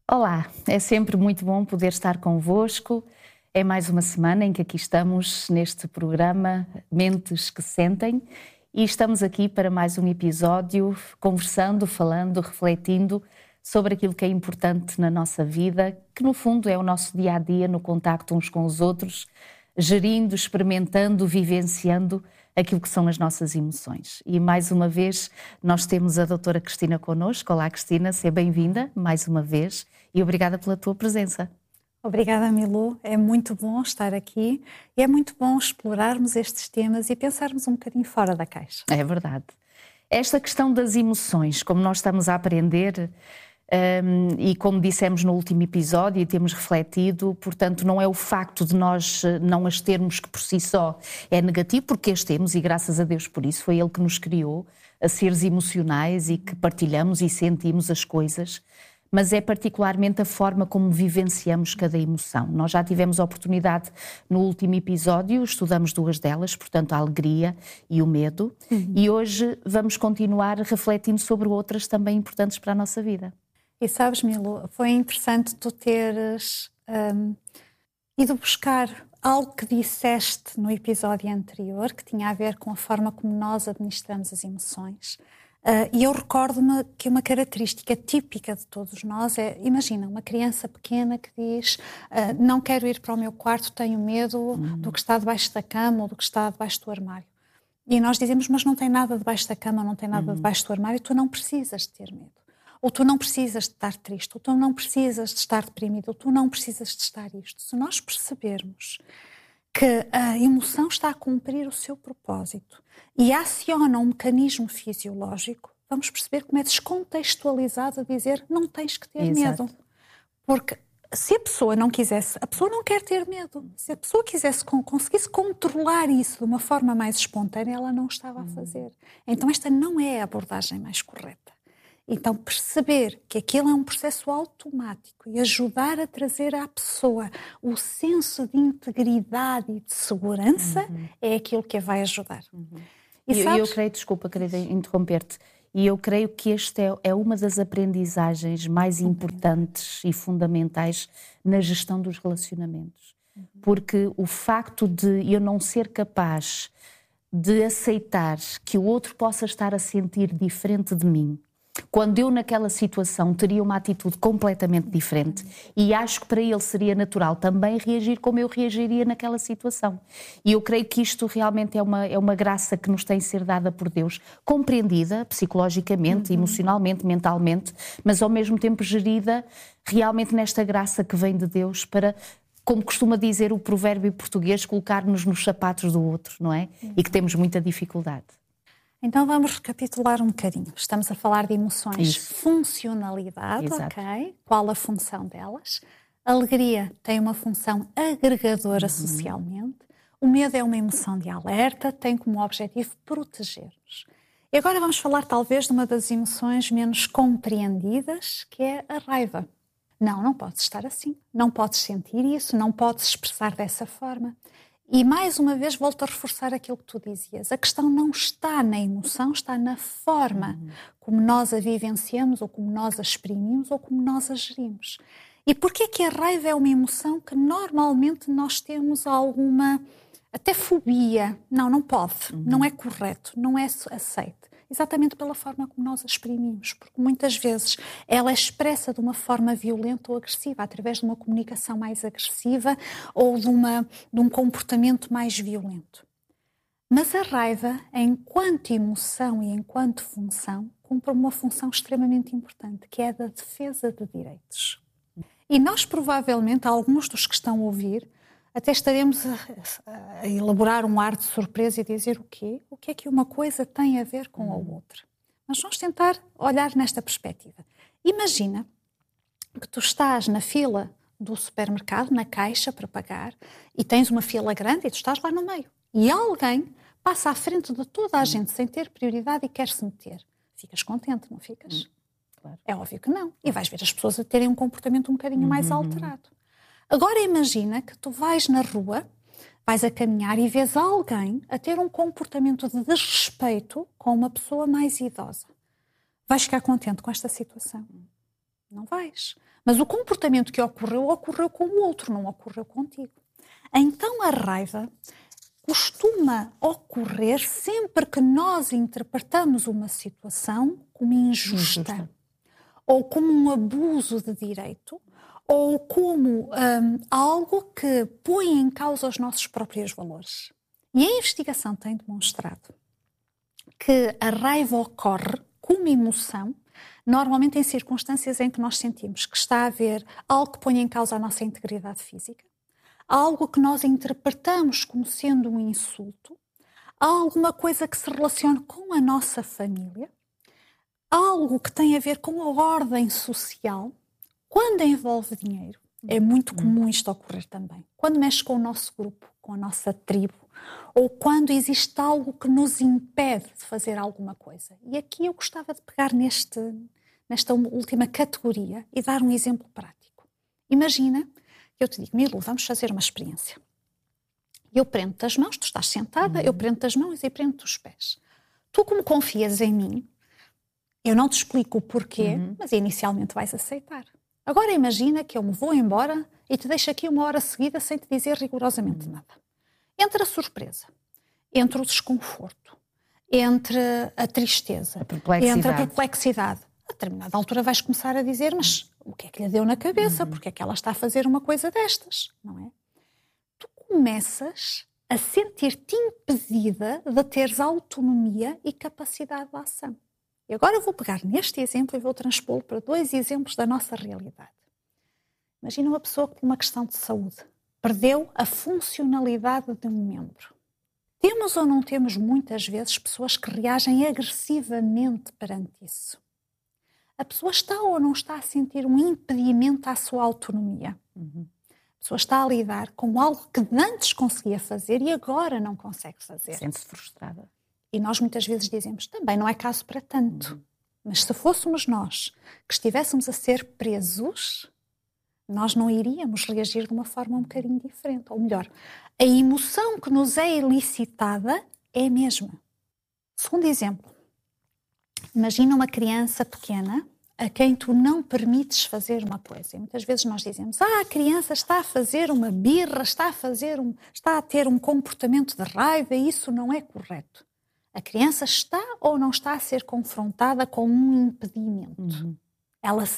Olá, é sempre muito bom poder estar convosco. É mais uma semana em que aqui estamos neste programa Mentes que Sentem e estamos aqui para mais um episódio conversando, falando, refletindo sobre aquilo que é importante na nossa vida, que no fundo é o nosso dia-a-dia no contacto uns com os outros, gerindo, experimentando, vivenciando aquilo que são as nossas emoções. E mais uma vez nós temos a doutora Cristina connosco. Olá Cristina, seja bem-vinda mais uma vez e obrigada pela tua presença. Obrigada, Milu. É muito bom estar aqui e é muito bom explorarmos estes temas e pensarmos um bocadinho fora da caixa. É verdade. Esta questão das emoções, como nós estamos a aprender, e como dissemos no último episódio e temos refletido, portanto não é o facto de nós não as termos que por si só é negativo, porque as temos e graças a Deus por isso, foi Ele que nos criou a seres emocionais e que partilhamos e sentimos as coisas, mas é particularmente a forma como vivenciamos cada emoção. Nós já tivemos a oportunidade no último episódio, estudamos duas delas, portanto a alegria e o medo, e hoje vamos continuar refletindo sobre outras também importantes para a nossa vida. E sabes, Milu, foi interessante tu teres ido buscar algo que disseste no episódio anterior, que tinha a ver com a forma como nós administramos as emoções. E eu recordo-me que uma característica típica de todos nós é, imagina, uma criança pequena que diz não quero ir para o meu quarto, tenho medo do que está debaixo da cama ou do que está debaixo do armário. E nós dizemos, mas não tem nada debaixo da cama, não tem nada debaixo do armário, tu não precisas de ter medo. Ou tu não precisas de estar triste, ou tu não precisas de estar deprimido, ou tu não precisas de estar isto. Se nós percebermos que a emoção está a cumprir o seu propósito e aciona um mecanismo fisiológico, vamos perceber como é descontextualizado a dizer não tens que ter medo. Porque se a pessoa não quisesse, a pessoa não quer ter medo. Se a pessoa conseguisse controlar isso de uma forma mais espontânea, ela não estava a fazer. Então esta não é a abordagem mais correta. Então, perceber que aquilo é um processo automático e ajudar a trazer à pessoa o senso de integridade e de segurança é aquilo que a vai ajudar. E eu creio, desculpa, querida interromper-te, e eu creio que esta é uma das aprendizagens mais importantes e fundamentais na gestão dos relacionamentos. Porque o facto de eu não ser capaz de aceitar que o outro possa estar a sentir diferente de mim, quando eu naquela situação teria uma atitude completamente diferente e acho que para ele seria natural também reagir como eu reagiria naquela situação. E eu creio que isto realmente é uma graça que nos tem de ser dada por Deus, compreendida psicologicamente, emocionalmente, mentalmente, mas ao mesmo tempo gerida realmente nesta graça que vem de Deus para, como costuma dizer o provérbio português, colocar-nos nos sapatos do outro, não é? E que temos muita dificuldade. Então vamos recapitular um bocadinho. Estamos a falar de emoções. Funcionalidade, ok? Qual a função delas? A alegria tem uma função agregadora socialmente. O medo é uma emoção de alerta, tem como objetivo proteger-nos. E agora vamos falar talvez de uma das emoções menos compreendidas, que é a raiva. Não podes estar assim, não podes sentir isso, não podes expressar dessa forma. E mais uma vez volto a reforçar aquilo que tu dizias. A questão não está na emoção, está na forma como nós a vivenciamos, ou como nós a exprimimos, ou como nós a gerimos. E porquê que a raiva é uma emoção que normalmente nós temos alguma, até fobia? Não pode, não é correto, não é aceito. Exatamente pela forma como nós a exprimimos, porque muitas vezes ela é expressa de uma forma violenta ou agressiva, através de uma comunicação mais agressiva ou de um comportamento mais violento. Mas a raiva, enquanto emoção e enquanto função, cumpre uma função extremamente importante, que é a da defesa de direitos. E nós, provavelmente, alguns dos que estão a ouvir, até estaremos a elaborar um ar de surpresa e dizer o quê? O que é que uma coisa tem a ver com a outra? Mas vamos tentar olhar nesta perspectiva. Imagina que tu estás na fila do supermercado, na caixa para pagar, e tens uma fila grande e tu estás lá no meio. E alguém passa à frente de toda a gente sem ter prioridade e quer se meter. Ficas contente, não ficas? Claro. É óbvio que não. E vais ver as pessoas a terem um comportamento um bocadinho mais alterado. Agora imagina que tu vais na rua, vais a caminhar e vês alguém a ter um comportamento de desrespeito com uma pessoa mais idosa. Vais ficar contente com esta situação? Não vais. Mas o comportamento que ocorreu com o outro, não ocorreu contigo. Então a raiva costuma ocorrer sempre que nós interpretamos uma situação como injusta. Ou como um abuso de direito, ou como algo que põe em causa os nossos próprios valores. E a investigação tem demonstrado que a raiva ocorre como emoção, normalmente em circunstâncias em que nós sentimos que está a haver algo que põe em causa a nossa integridade física, algo que nós interpretamos como sendo um insulto, alguma coisa que se relaciona com a nossa família, algo que tem a ver com a ordem social. Quando envolve dinheiro, é muito comum isto ocorrer também. Quando mexe com o nosso grupo, com a nossa tribo, ou quando existe algo que nos impede de fazer alguma coisa. E aqui eu gostava de pegar nesta última categoria e dar um exemplo prático. Imagina que eu te digo, Milu, vamos fazer uma experiência. Eu prendo-te as mãos, tu estás sentada, eu prendo-te as mãos e prendo-te os pés. Tu, como confias em mim, eu não te explico o porquê, mas inicialmente vais aceitar. Agora imagina que eu me vou embora e te deixo aqui 1 hora seguida sem te dizer rigorosamente nada. Entre a surpresa, entre o desconforto, entre a tristeza, entre a perplexidade, a determinada altura vais começar a dizer, mas o que é que lhe deu na cabeça? Porque é que ela está a fazer uma coisa destas, não é? Tu começas a sentir-te impedida de teres autonomia e capacidade de ação. E agora eu vou pegar neste exemplo e vou transpô-lo para 2 exemplos da nossa realidade. Imagina uma pessoa com uma questão de saúde. Perdeu a funcionalidade de um membro. Temos ou não temos muitas vezes pessoas que reagem agressivamente perante isso? A pessoa está ou não está a sentir um impedimento à sua autonomia? A pessoa está a lidar com algo que antes conseguia fazer e agora não consegue fazer. Sente-se frustrada. E nós muitas vezes dizemos, também não é caso para tanto. Mas se fôssemos nós que estivéssemos a ser presos, nós não iríamos reagir de uma forma um bocadinho diferente. Ou melhor, a emoção que nos é elicitada é a mesma. Segundo exemplo, imagina uma criança pequena a quem tu não permites fazer uma coisa. E muitas vezes nós dizemos, a criança está a fazer uma birra, está a ter um comportamento de raiva e isso não é correto. A criança está ou não está a ser confrontada com um impedimento? Ela